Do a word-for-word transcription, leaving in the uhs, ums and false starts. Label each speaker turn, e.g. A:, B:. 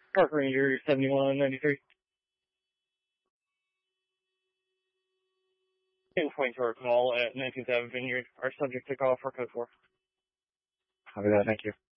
A: Park Ranger seventy-one ninety-three. In point towards mall at nineteenth Avenue Vineyard. Our subject took off for code four.
B: Copy that, thank you.